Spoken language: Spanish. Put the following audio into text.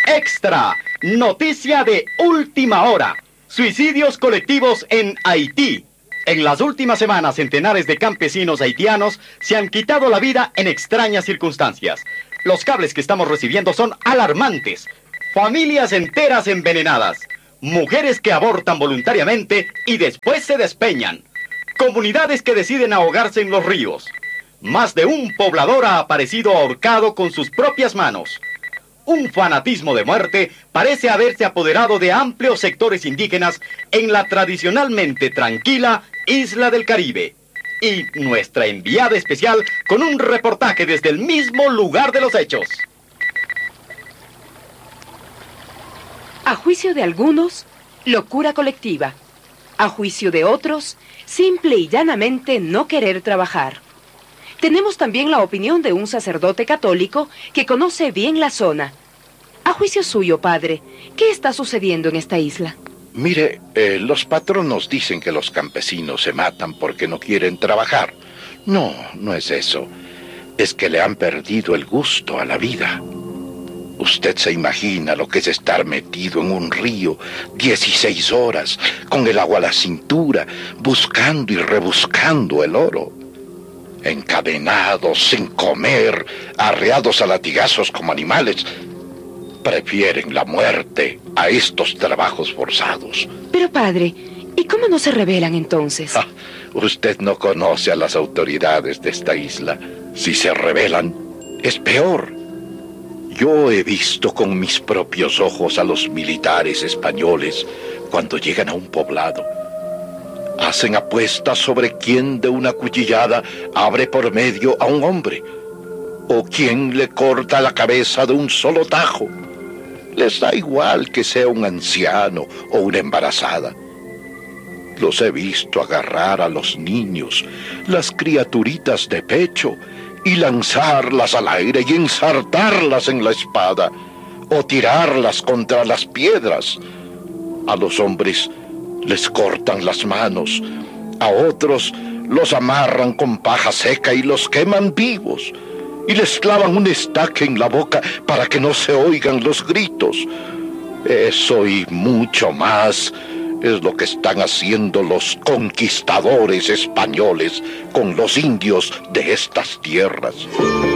Extra, noticia de última hora. Suicidios colectivos en Haití. En las últimas semanas, centenares de campesinos haitianos se han quitado la vida en extrañas circunstancias. Los cables que estamos recibiendo son alarmantes. Familias enteras envenenadas. Mujeres que abortan voluntariamente y después se despeñan. Comunidades que deciden ahogarse en los ríos. Más de un poblador ha aparecido ahorcado con sus propias manos. Un fanatismo de muerte parece haberse apoderado de amplios sectores indígenas en la tradicionalmente tranquila isla del Caribe. Y nuestra enviada especial con un reportaje desde el mismo lugar de los hechos. A juicio de algunos, locura colectiva. A juicio de otros, simple y llanamente no querer trabajar. Tenemos también la opinión de un sacerdote católico que conoce bien la zona. A juicio suyo, padre, ¿qué está sucediendo en esta isla? Mire, los patronos dicen que los campesinos se matan porque no quieren trabajar. No, no es eso. Es que le han perdido el gusto a la vida. Usted se imagina lo que es estar metido en un río 16 horas, con el agua a la cintura, buscando y rebuscando el oro. Encadenados, sin comer, arreados a latigazos como animales. Prefieren la muerte a estos trabajos forzados. Pero padre, ¿y cómo no se rebelan entonces? Usted no conoce a las autoridades de esta isla. Si se rebelan, es peor. Yo he visto con mis propios ojos a los militares españoles cuando llegan a un poblado. Hacen apuestas sobre quién de una cuchillada abre por medio a un hombre, o quién le corta la cabeza de un solo tajo. Les da igual que sea un anciano o una embarazada. Los he visto agarrar a los niños, las criaturitas de pecho, y lanzarlas al aire y ensartarlas en la espada, o tirarlas contra las piedras. A los hombres les cortan las manos, a otros los amarran con paja seca y los queman vivos, y les clavan un estaque en la boca para que no se oigan los gritos. Eso y mucho más es lo que están haciendo los conquistadores españoles con los indios de estas tierras.